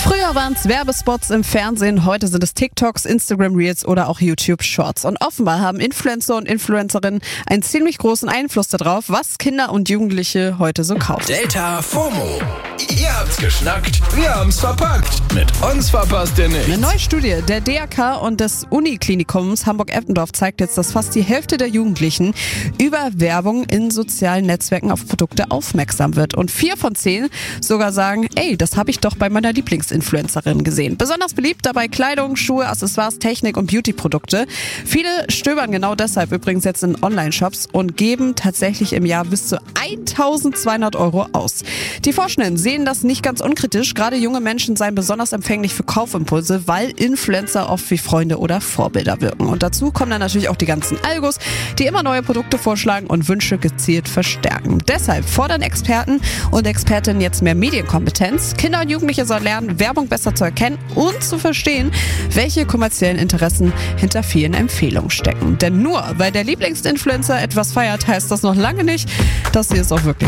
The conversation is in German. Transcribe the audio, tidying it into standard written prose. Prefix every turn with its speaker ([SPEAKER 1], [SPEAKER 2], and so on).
[SPEAKER 1] Früher waren es Werbespots im Fernsehen, heute sind es TikToks, Instagram Reels oder auch YouTube Shorts. Und offenbar haben Influencer und Influencerinnen einen ziemlich großen Einfluss darauf, was Kinder und Jugendliche heute so kaufen.
[SPEAKER 2] Delta FOMO. Ihr habt's geschnackt, wir haben's verpackt. Mit uns verpasst ihr nichts.
[SPEAKER 1] Eine neue Studie der DRK und des Uniklinikums Hamburg-Eppendorf zeigt jetzt, dass fast die Hälfte der Jugendlichen über Werbung in sozialen Netzwerken auf Produkte aufmerksam wird. Und 4 von 10 sogar sagen, ey, das habe ich doch bei meiner Lieblingsinfluencerin gesehen. Besonders beliebt dabei Kleidung, Schuhe, Accessoires, Technik und Beauty-Produkte. Viele stöbern genau deshalb übrigens jetzt in Online-Shops und geben tatsächlich im Jahr bis zu 1.200 € aus. Die Forschenden sehen das nicht ganz unkritisch. Gerade junge Menschen seien besonders empfänglich für Kaufimpulse, weil Influencer oft wie Freunde oder Vorbilder wirken. Und dazu kommen dann natürlich auch die ganzen Algos, die immer neue Produkte vorschlagen und Wünsche gezielt verstärken. Deshalb fordern Experten und Expertinnen jetzt mehr Medienkompetenz. Kinder und Jugendliche sollen lernen, Werbung besser zu erkennen und zu verstehen, welche kommerziellen Interessen hinter vielen Empfehlungen stecken. Denn nur weil der Lieblingsinfluencer etwas feiert, heißt das noch lange nicht, dass sie es auch wirklich